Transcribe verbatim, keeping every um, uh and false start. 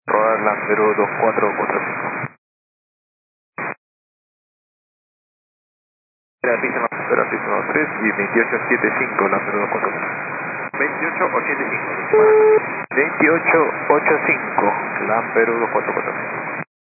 Rodar Lampero dos cuatro cuatro cinco. Espera, piso, espera, piso tres y veintiocho setenta y cinco, Lampero dos cuatro cinco. veintiocho ochenta y cinco. veintiocho ochenta y cinco, Lampero dos cuatro cuatro cinco.